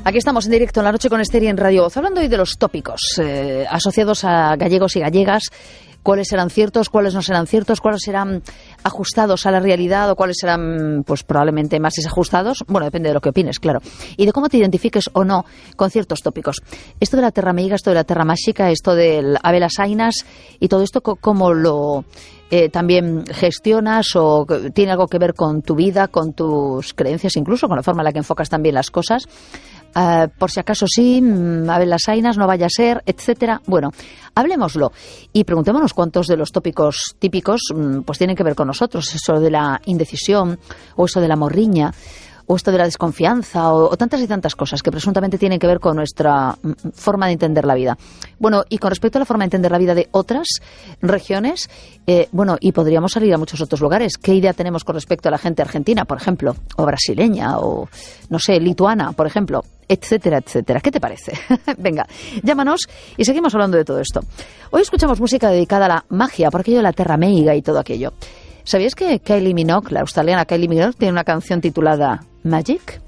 Aquí estamos en directo en La Noche con Esther y en Radio Voz, hablando hoy de los tópicos asociados a gallegos y gallegas. Cuáles serán ciertos, cuáles no serán ciertos, cuáles serán ajustados a la realidad o cuáles serán, pues probablemente más desajustados. Bueno, depende de lo que opines, claro. Y de cómo te identifiques o no con ciertos tópicos. Esto de la terra meiga, esto de la terra mágica, esto del habelas ainas y todo esto, ¿cómo lo también gestionas o tiene algo que ver con tu vida, con tus creencias, incluso con la forma en la que enfocas también las cosas? Por si acaso sí, habelas ainas, no vaya a ser, etcétera. Bueno, hablemoslo y preguntémonos cuántos de los tópicos típicos pues tienen que ver con nosotros. Eso de la indecisión, o eso de la morriña, o esto de la desconfianza, o tantas y tantas cosas que presuntamente tienen que ver con nuestra forma de entender la vida. Bueno, y con respecto a la forma de entender la vida de otras regiones, bueno, y podríamos salir a muchos otros lugares. ¿Qué idea tenemos con respecto a la gente argentina, por ejemplo, o brasileña, o, no sé, lituana, por ejemplo, etcétera, etcétera? ¿Qué te parece? Venga, llámanos y seguimos hablando de todo esto. Hoy escuchamos música dedicada a la magia, por aquello de la terra meiga y todo aquello. ¿Sabías que Kylie Minogue, la australiana Kylie Minogue, tiene una canción titulada Magic?